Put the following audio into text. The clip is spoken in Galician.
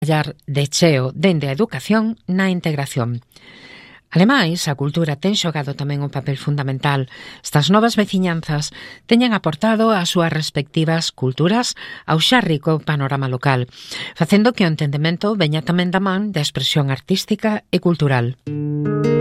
traballar de cheo dende a educación na integración. Ademais, a cultura ten xogado tamén un papel fundamental. Estas novas veciñanzas teñen aportado as súas respectivas culturas ao xa rico panorama local, facendo que o entendemento veña tamén da man da expresión artística e cultural.